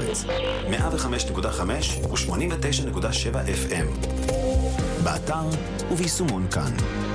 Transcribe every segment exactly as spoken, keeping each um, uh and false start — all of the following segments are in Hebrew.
הרץ, מאה וחמש נקודה חמש ו-שמונים ותשע נקודה שבע אף אם. באתר וביישומון כאן.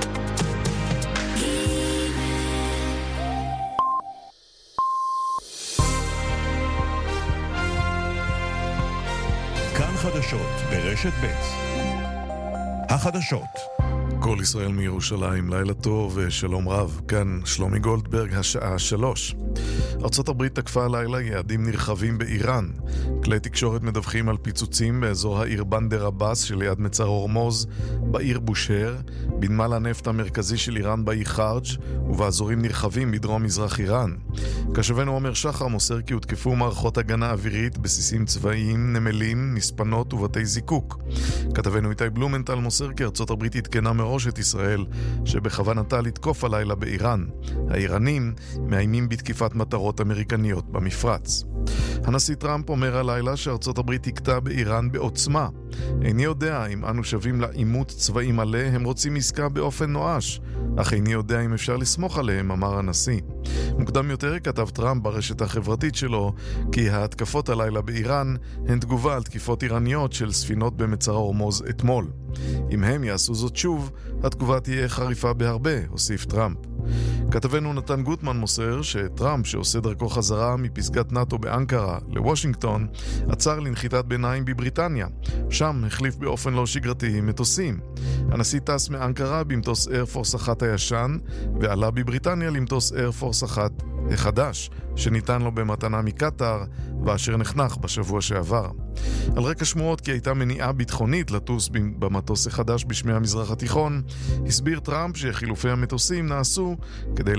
כאן חדשות ברשת ב'. החדשות. כל ישראל מירושלים, לילה טוב ושלום רב. כאן שלומי גולדברג, השעה שלוש. ארצות הברית תקפה הלילה יעדים נרחבים באיראן. כלי תקשורת מדווחים על פיצוצים באזור העיר בנדר עבאס שליד מצר הורמוז, בעיר בושר, בנמל הנפט המרכזי של איראן באי חרג' ובאזורים נרחבים בדרום מזרח איראן. קשבנו עומר שחר מוסר כי הותקפו מערכות הגנה אווירית, בסיסים צבאיים, נמלים, מספנות ובתי זיקוק. כתבנו איתי בלומנטל מוסר כי ארצות הברית התקנה מראש את ישראל שבכוונתה לתקוף הלילה באיראן. האיראנים מאיימים בתקיפת מטרות אמריקניות במפרץ. הנשיא טראמפ אומר הלילה שארצות הברית תקטע באיראן בעוצמה. איני יודע אם אנו שווים לעימות צבאי מלא, הם רוצים עסקה באופן נואש, אך איני יודע אם אפשר לסמוך עליהם, אמר הנשיא. מוקדם יותר כתב טראמפ ברשת החברתית שלו כי ההתקפות הלילה באיראן הן תגובה על תקיפות איראניות של ספינות במצר הורמוז אתמול. אם הם יעשו זאת שוב, התגובה תהיה חריפה בהרבה, הוסיף טראמפ. כתבנו נתן גוטמן מוסר שטראמפ, שעושה דרכו חזרה מפסגת נאטו באנקרה לוושינגטון, עצר לנחיתת ביניים בבריטניה. שם החליף באופן לא שגרתי מטוסים. הנשיא טס מאנקרה במטוס איירפורס אחת הישן, ועלה בבריטניה למטוס איירפורס אחת החדש, שניתן לו במתנה מקטר, ואשר נחנך בשבוע שעבר. על רקע שמועות כי הייתה מניעה ביטחונית לטוס במטוס החדש בשמי המזרח התיכון, הסביר טראמפ שחילופי המטוסים נעשו כדי